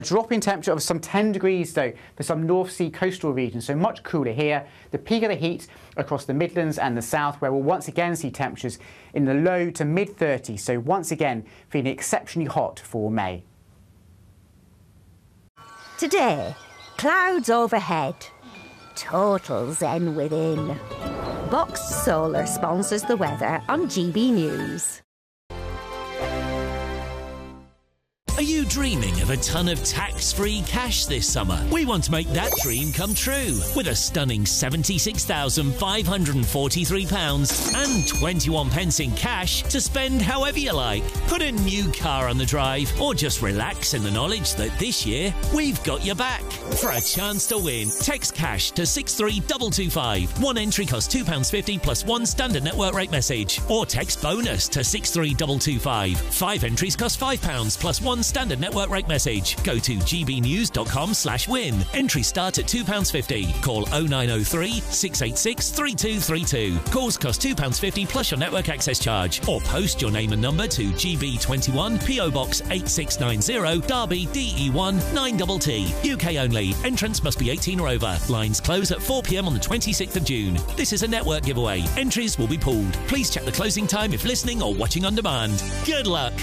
Drop in temperature of some 10 degrees though for some North Sea coastal regions, so much cooler here. The peak of the heat across the Midlands and the South, where we'll once again see temperatures in the low to mid 30s, so once again feeling exceptionally hot for May. Today, clouds overhead, total zen within. Box Solar sponsors the weather on GB News. Are you dreaming of a ton of tax-free cash this summer? We want to make that dream come true with a stunning £76,543 and 21 pence in cash to spend however you like. Put a new car on the drive or just relax in the knowledge that this year we've got your back. For a chance to win, text cash to 63225. One entry costs £2.50 plus one standard network rate message. Or text bonus to 63225. 5 entries cost £5 plus one standard network rate message. Go to gbnews.com/win. Entries start at £2.50. Call 0903 686 3232. Calls cost £2.50 plus your network access charge. Or post your name and number to GB21 PO Box 8690 Derby DE1 9TT. UK only. Entrance must be 18 or over. Lines close at 4 p.m. on the 26th of June. This is a network giveaway. Entries will be pooled. Please check the closing time if listening or watching on demand. Good luck.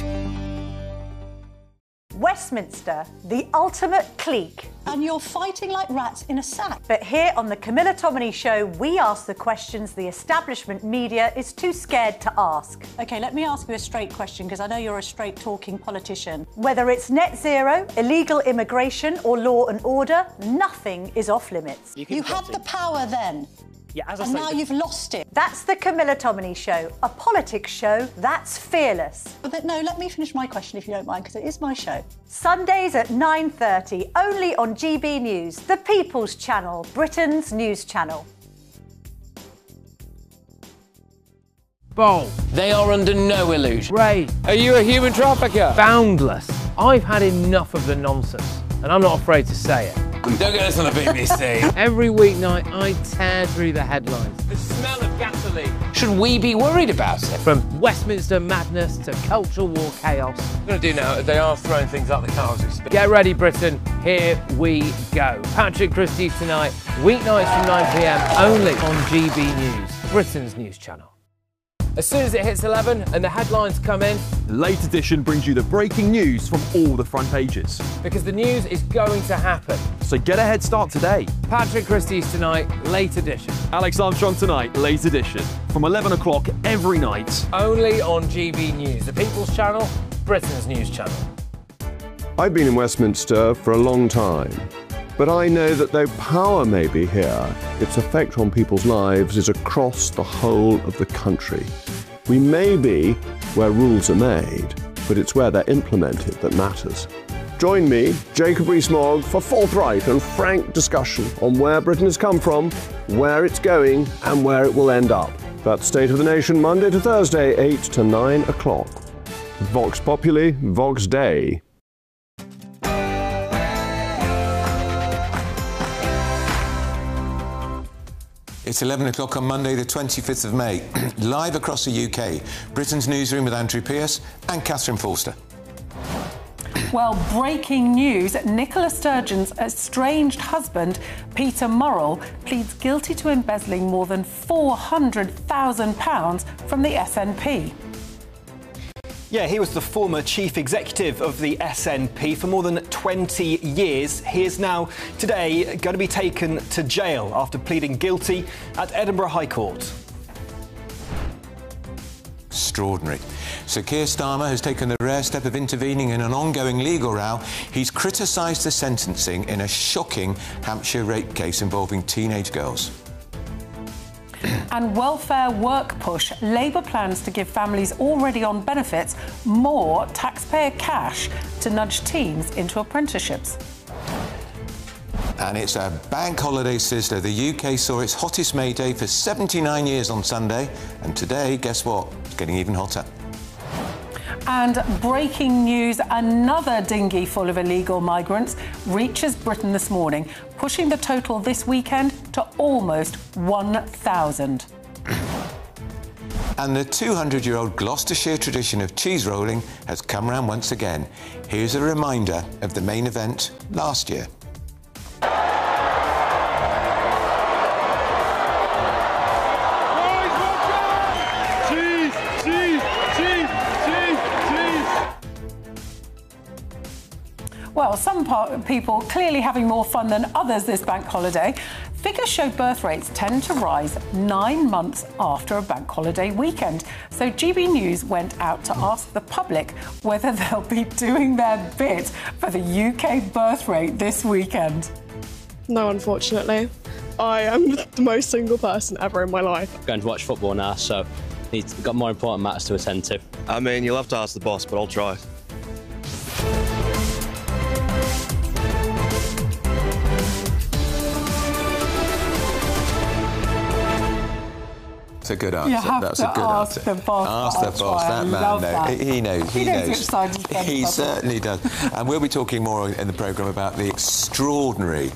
Westminster, the ultimate clique. And you're fighting like rats in a sack. But here on the Camilla Tominey Show, we ask the questions the establishment media is too scared to ask. OK, let me ask you a straight question, because I know you're a straight-talking politician. Whether it's net zero, illegal immigration or law and order, nothing is off limits. You had the power then. Yeah, as I and say, now you've lost it. That's the Camilla Tominey Show, a politics show that's fearless. But no, let me finish my question if you don't mind, because it is my show. Sundays at 9:30, only on GB News, the People's Channel, Britain's news channel. Bold. They are under no illusion. Ray. Are you a human trafficker? Boundless. I've had enough of the nonsense, and I'm not afraid to say it. Don't get this on the BBC. Every weeknight, I tear through the headlines. The smell of gasoline. Should we be worried about it? From Westminster madness to cultural war chaos. What I'm going to do now, they are throwing things out the car as we speak. Get ready, Britain. Here we go. Patrick Christie's tonight, weeknights from 9 p.m, only on GB News, Britain's news channel. As soon as it hits 11 and the headlines come in, Late Edition brings you the breaking news from all the front pages. because the news is going to happen. So get a head start today. Patrick Christie's tonight, Late Edition. Alex Armstrong tonight, Late Edition. From 11 o'clock every night. Only on GB News, the People's Channel, Britain's news channel. I've been in Westminster for a long time, but I know that though power may be here, its effect on people's lives is across the whole of the country. We may be where rules are made, but it's where they're implemented that matters. Join me, Jacob Rees-Mogg, for forthright and frank discussion on where Britain has come from, where it's going, and where it will end up. That's State of the Nation, Monday to Thursday, 8 to 9 o'clock. Vox Populi, Vox Dei. It's 11 o'clock on Monday, the 25th of May. Live across the UK, Britain's newsroom with Andrew Pearce and Catherine Forster. Well, breaking news. Nicola Sturgeon's estranged husband, Peter Murrell, pleads guilty to embezzling more than £400,000 from the SNP. Yeah, he was the former chief executive of the SNP for more than 20 years. He is now, today, going to be taken to jail after pleading guilty at Edinburgh High Court. Extraordinary. Sir Keir Starmer has taken the rare step of intervening in an ongoing legal row. He's criticised the sentencing in a shocking Hampshire rape case involving teenage girls. And welfare work push. Labour plans to give families already on benefits more taxpayer cash to nudge teens into apprenticeships. And it's a bank holiday sizzler. The UK saw its hottest May Day for 79 years on Sunday. And today, guess what? It's getting even hotter. And breaking news, another dinghy full of illegal migrants reaches Britain this morning, pushing the total this weekend to almost 1,000. And the 200-year-old Gloucestershire tradition of cheese rolling has come round once again. Here's a reminder of the main event last year. Well, some people clearly having more fun than others this bank holiday. Figures show birth rates tend to rise 9 months after a bank holiday weekend. So GB News went out to ask the public whether they'll be doing their bit for the UK birth rate this weekend. No, unfortunately. I am the most single person ever in my life. Going to watch football now, so we've got more important matters to attend to. I mean, you'll have to ask the boss, but I'll try. That's a good answer. That's a good answer. The boss. Ask the boss. That man knows. He knows. He knows which side to spend. He certainly does. And we'll be talking more in the programme about the extraordinary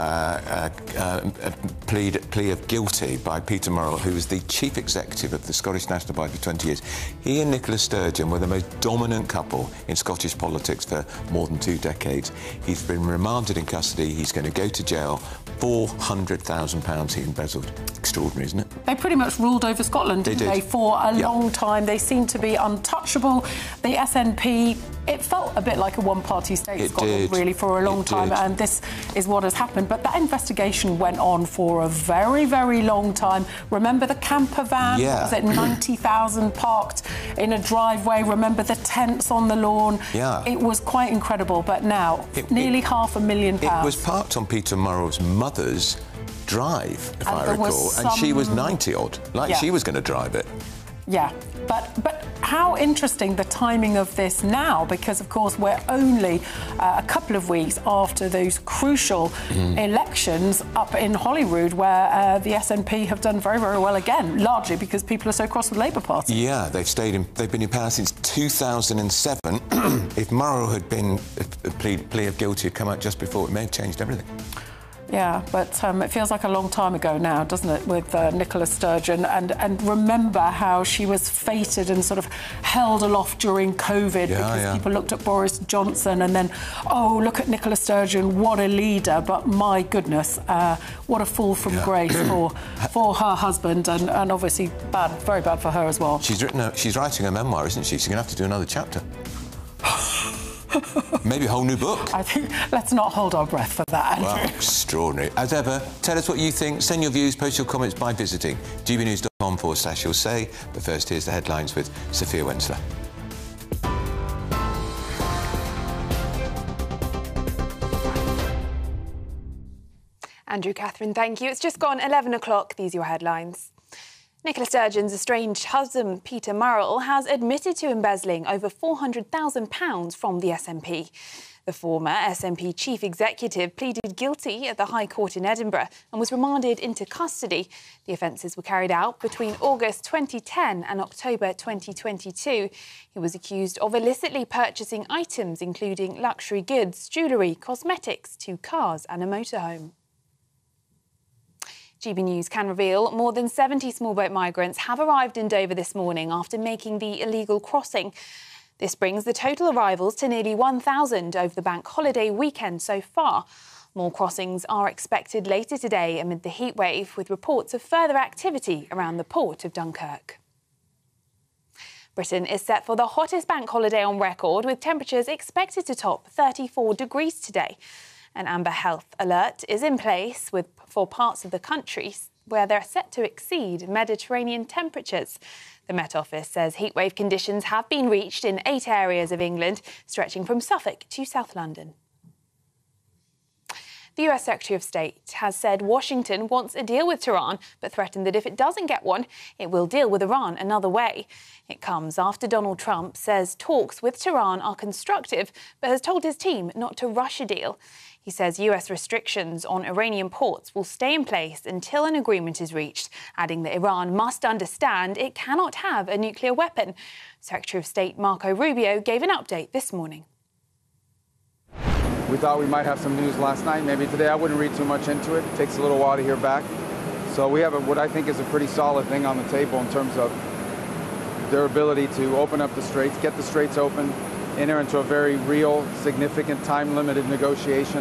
plea of guilty by Peter Murrell, who was the chief executive of the Scottish National Party for 20 years. He and Nicola Sturgeon were the most dominant couple in Scottish politics for more than 2 decades. He's been remanded in custody. He's going to go to jail. £400,000 he embezzled. Extraordinary, isn't it? They pretty much ruled over Scotland, didn't they, for a long time. They seemed to be untouchable. The SNP, it felt a bit like a one-party state, Scotland, really, for a long time, and this is what has happened. But that investigation went on for a very, very long time. Remember the camper van? Yeah. Was it 90,000 parked in a driveway? Remember the tents on the lawn? Yeah. It was quite incredible, but now, nearly £500,000. It was parked on Peter Murrell's mother's drive, if I recall, and she was 90-odd, she was going to drive it. Yeah, but how interesting the timing of this now, because, of course, we're only a couple of weeks after those crucial elections up in Holyrood, where the SNP have done very, very well again, largely because people are so cross with the Labour Party. Yeah, they've been in power since 2007. If Murrell had been a plea of guilty had come out just before, it may have changed everything. Yeah, but it feels like a long time ago now, doesn't it, with Nicola Sturgeon? And remember how she was feted and sort of held aloft during COVID because people looked at Boris Johnson and then, oh, look at Nicola Sturgeon, what a leader. But my goodness, what a fall from grace for her husband, and obviously bad, very bad for her as well. She's writing a memoir, isn't she? She's going to have to do another chapter. Maybe a whole new book. I think let's not hold our breath for that, Andrew. Well, extraordinary. As ever, tell us what you think. Send your views, post your comments by visiting gbnews.com/you'll say. But first, here's the headlines with Sophia Wensler. Andrew, Catherine, thank you. It's just gone 11 o'clock. These are your headlines. Nicola Sturgeon's estranged husband, Peter Murrell, has admitted to embezzling over £400,000 from the SNP. The former SNP chief executive pleaded guilty at the High Court in Edinburgh and was remanded into custody. The offences were carried out between August 2010 and October 2022. He was accused of illicitly purchasing items including luxury goods, jewellery, cosmetics, 2 cars and a motorhome. GB News can reveal more than 70 small boat migrants have arrived in Dover this morning after making the illegal crossing. This brings the total arrivals to nearly 1,000 over the bank holiday weekend so far. More crossings are expected later today amid the heatwave, with reports of further activity around the port of Dunkirk. Britain is set for the hottest bank holiday on record, with temperatures expected to top 34 degrees today. An amber health alert is in place for parts of the country where they're set to exceed Mediterranean temperatures. The Met Office says heatwave conditions have been reached in 8 areas of England, stretching from Suffolk to South London. The US Secretary of State has said Washington wants a deal with Tehran, but threatened that if it doesn't get one, it will deal with Iran another way. It comes after Donald Trump says talks with Tehran are constructive, but has told his team not to rush a deal. He says US restrictions on Iranian ports will stay in place until an agreement is reached, adding that Iran must understand it cannot have a nuclear weapon. Secretary of State Marco Rubio gave an update this morning. We thought we might have some news last night. Maybe today. I wouldn't read too much into it. It takes a little while to hear back. So we have what I think is a pretty solid thing on the table in terms of their ability to open up the straits, get the straits open, enter into a very real, significant, time-limited negotiation